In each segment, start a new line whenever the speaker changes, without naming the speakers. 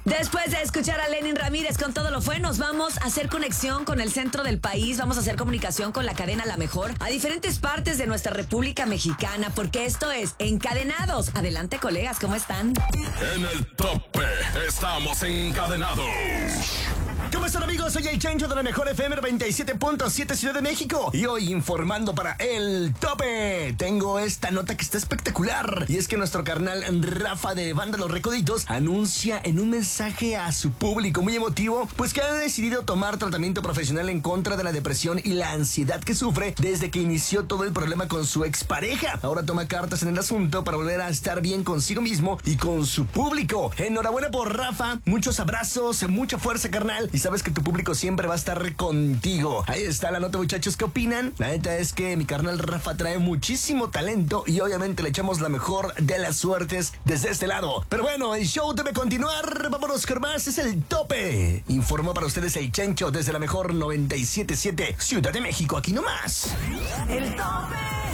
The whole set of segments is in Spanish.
Después de escuchar a Lenin Ramírez con Todo lo Fue, nos vamos a hacer conexión con el centro del país, vamos a hacer comunicación con la cadena La Mejor a diferentes partes de nuestra República Mexicana, porque esto es Encadenados. Adelante, colegas, ¿cómo están?
En el tope estamos encadenados.
¿Cómo están, amigos? Soy el Chancho de La Mejor FM 97.7 Ciudad de México. Y hoy informando para El Tope. Tengo esta nota que está espectacular. Y es que nuestro carnal Rafa de Banda Los Recoditos anuncia en un mensaje a su público muy emotivo, pues que ha decidido tomar tratamiento profesional en contra de la depresión y la ansiedad que sufre desde que inició todo el problema con su expareja. Ahora toma cartas en el asunto para volver a estar bien consigo mismo y con su público. Enhorabuena por Rafa. Muchos abrazos, mucha fuerza, carnal. Y sabes que tu público siempre va a estar contigo. Ahí está la nota, muchachos. ¿Qué opinan? La neta es que mi carnal Rafa trae muchísimo talento y obviamente le echamos la mejor de las suertes desde este lado. Pero bueno, el show debe continuar. Vámonos con más. Es El Tope. Informó para ustedes el Chancho desde La Mejor 97.7 Ciudad de México. Aquí nomás.
El Tope.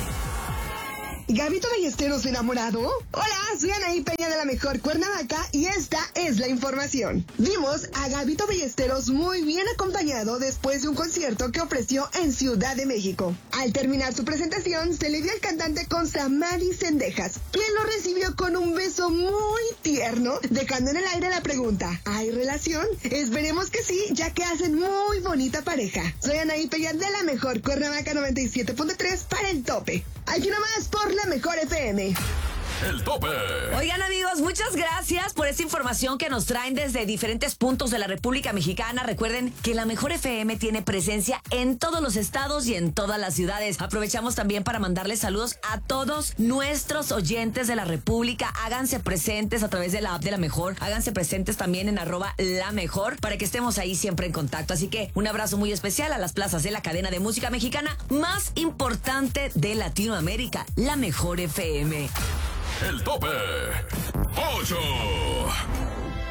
¿Gabito Ballesteros enamorado? Hola, soy Anaí Peña de La Mejor Cuernavaca y esta es la información. Vimos a Gabito Ballesteros muy bien acompañado después de un concierto que ofreció en Ciudad de México. Al terminar su presentación, se le dio al cantante con Samadi Cendejas, quien lo recibió con un beso muy tierno, dejando en el aire la pregunta: ¿hay relación? Esperemos que sí, ya que hacen muy bonita pareja. Soy Anaí Peña de La Mejor Cuernavaca 97.3 para El Tope. Aquí nomás por La Mejor FM.
El Tope.
Oigan, amigos, muchas gracias por esta información que nos traen desde diferentes puntos de la República Mexicana. Recuerden que La Mejor FM tiene presencia en todos los estados y en todas las ciudades. Aprovechamos también para mandarles saludos a todos nuestros oyentes de la República. Háganse presentes a través de la app de La Mejor. Háganse presentes también en @LaMejor para que estemos ahí siempre en contacto. Así que un abrazo muy especial a las plazas de la cadena de música mexicana más importante de Latinoamérica, La Mejor FM.
El Tope 8.